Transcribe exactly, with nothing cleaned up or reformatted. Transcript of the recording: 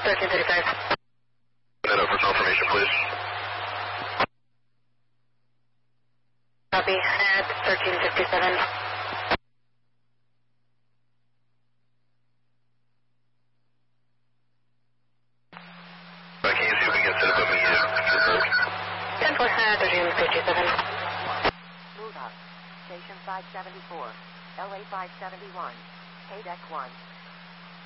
thirteen thirty-five. That over confirmation, please. Copy at thirteen fifty-seven. I can you see if we can set up a meeting. ten four at thirteen fifty-seven. Move up. Station five seventy-four. L A five seventy-one. K deck one.